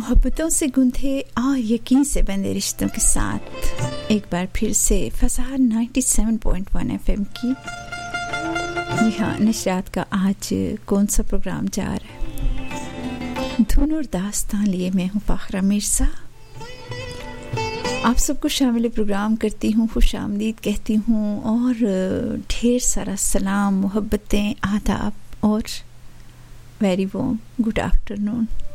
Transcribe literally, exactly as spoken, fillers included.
मोहब्बतों से गुंथे और यकीन से बंधे रिश्तों के साथ एक बार फिर से फसार सत्तानवे पॉइंट एक एफएम की जी हाँ नशरात का आज कौन सा प्रोग्राम जा रहा है। धुन और दास्तान लिए मैं हूँ फाखरा मिर्ज़ा, आप सबको शामिल प्रोग्राम करती हूँ, खुशामदीद कहती हूँ और ढेर सारा सलाम, मोहब्बतें, आदाब और वेरी वार्म गुड आफ्टरनून।